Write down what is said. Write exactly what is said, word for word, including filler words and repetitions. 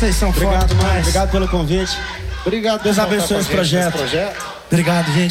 vocês são Obrigado, foda mano. demais. Obrigado pelo convite. Obrigado. Deus por contar abençoe com a esse gente nesse projeto. projeto. Obrigado, gente.